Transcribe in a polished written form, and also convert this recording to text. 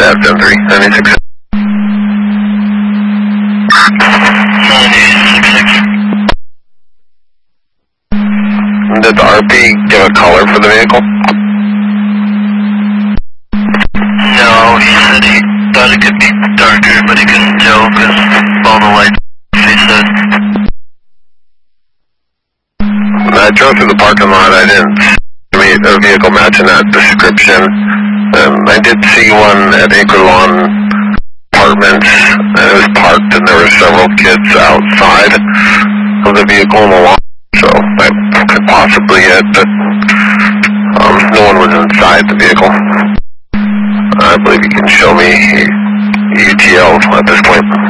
that 10-3, 96. 96. Did the RP give a color for the vehicle? No, he said he thought it could be darker, but he couldn't tell because all the lights, he said. When I drove through the parking lot, I didn't see a vehicle matching that description. I did see one at Acre Lawn Apartments, and it was parked, and there were several kids outside of the vehicle in the lawn, so that could possibly it, but no one was inside the vehicle. I believe you can show me ETL at this point.